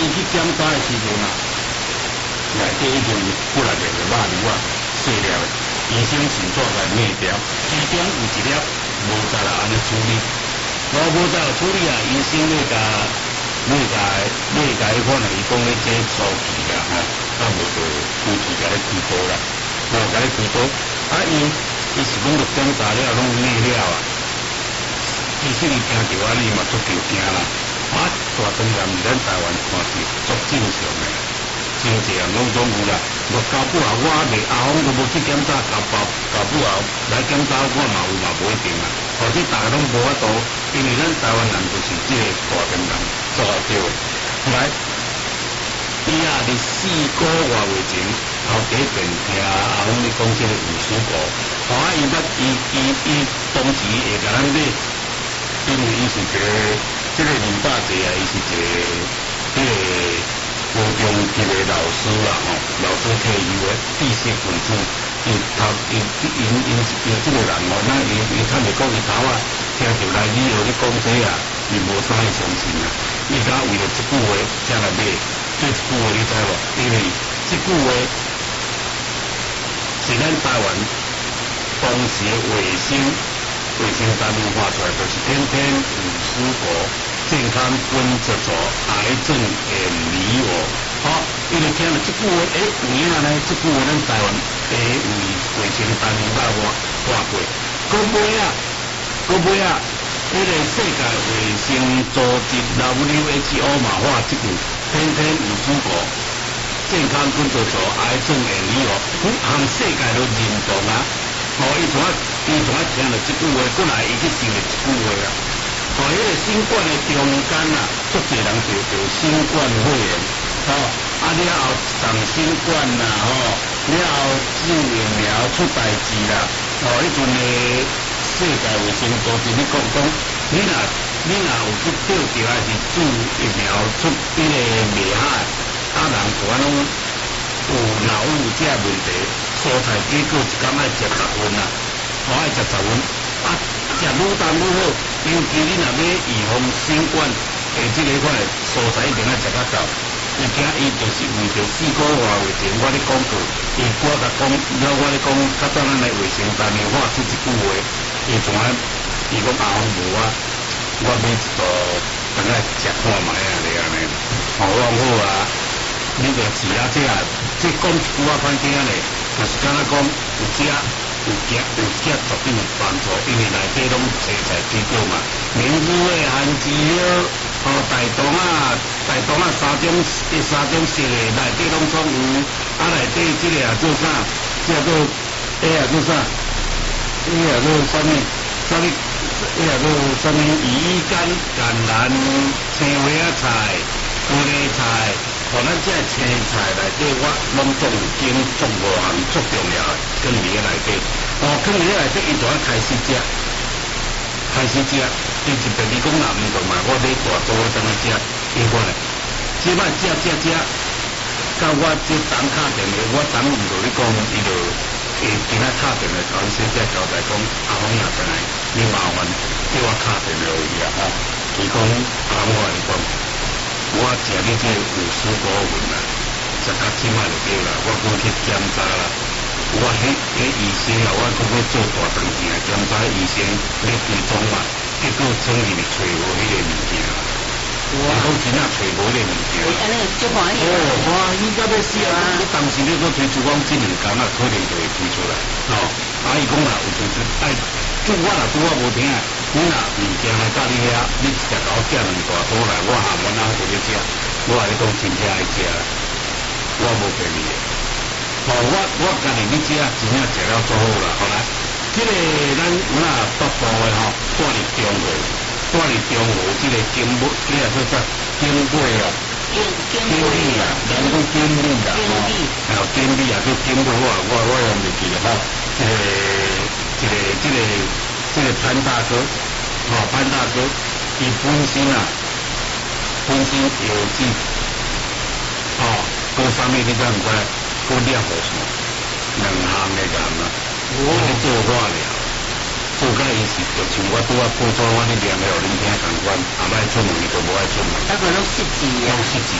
伊去检查的时阵啊，内底已经不来个肉瘤啊，细粒的，医生迅速来灭掉，其中有一粒无再来安尼处理，无再来处理啊，医生要甲伊看伊讲咧这早期啦吼，啊无就规期甲你开刀啦，无甲你开刀，啊伊是讲着检查了拢灭了啊，其实你听着啊，你嘛足够惊啦，啊大当然伫咱台湾看着足正常诶，真济人拢总有啦，我到不后我未阿峰都无去检查，到不后来检查我嘛有嘛无一定啦，或者大家拢无法度，因为咱台湾人就是即个大当人做啊对诶。来，伊啊，伫4个月月前，头家便听阿峰咧讲即个有输过，伊当时会甲咱咧，因为伊是一个即个淋巴结啊，伊是一个即个高中级的老师啦吼，老师退休的知识分子，因即个人哦，那伊坦白讲，伊头啊听着来你学你讲这啊，伊无啥会相信啊。伊敢为了即句话才来买，这一句话你知无？因为即句话是咱台湾当时的卫生单位画出来，就是天天五蔬果健康跟着走，癌症远离我。好，因为听了即句话，有影呢？即句话咱台湾卫生单位画过，搁尾啊。迄个世界卫生组织 WHO 嘛画即句，天天有蔬果，健康跟着走，癌症远离我，含世界都认同啊！哦，伊从听了即句话，过来伊去想了即句话啊！哦，迄个新冠的中间啊，足侪人就新冠肺炎，哦，啊了后上新冠啦，吼，了后注疫苗出代志啦，哦，迄阵的。世界卫生组织你讲，你若有去吊着还是注疫苗出迄个危害，啊人全拢有这问题，蔬菜水果一工爱食10份啦，爱食10份，啊食愈重愈好，尤其你若要预防新冠即个款的蔬菜一定爱食较够。伊就是为着4个月前我咧讲过，我甲讲，我咧讲，较早咱来卫生单位画出一句话。伊从来，伊讲阿峰无我买一道，等下食看卖啊，你安尼，我讲好啊，你着饲啊这讲一句话歹听咧，就是敢若讲有食绝对有帮助，因为内底拢蔬菜水果嘛，明珠的番薯了，大肠啊三种色的内底拢总有，啊内底这个也做啥？这个做啥？伊也做啥物？伊也做啥物？鱼干、橄榄、青花啊菜、高丽菜，咱这青菜内底我拢总有经足5项足重要的，跟伊内底。跟伊内底伊就要开始食，伊一边你讲若毋同嘛，我买大组我等下食，你看咧，即摆食，到我这当敲电话，我当毋着你讲，伊就。今仔敲电话甲阮小姐交代讲，阿峰若转来，你麻烦叫我敲电话伊啦吼。伊讲阿峰话伊讲，我食你这有蔬果粉啦，食到即摆就对啦，我讲去检查啦。我迄医生啊，我讲要做大长时啊，检查医生咧追踪嘛，结果终于是找无迄个物件。我讲真正找无迄个物件。 安尼足欢喜。 欢喜到要死啊！你当时你搁推出讲这2工啊，可能就会推出来。伊讲啦，有推出，我若拄无听，你若物件来到你遐，你一只甲我寄2大组来，我含阮翁就咧食。我来讲真正爱食，我无骗你的。我家己咧食，真正食了足好啦。好来，这个咱有哪北部的吼，住伫中和这个金尾，你也说啥？金尾啊，金尾啊，人讲金尾啊，金尾啊，叫金尾我用袂记了吼。这个潘大哥，伊本身有记，搁啥物你知毋知？搁裂火线，2项的癌啊，伊做化疗。做甲伊是，就像我拄报纸我咧念了，恁听共款，也莫出门，伊都无爱出门。 那个拢失智啊。 拢失智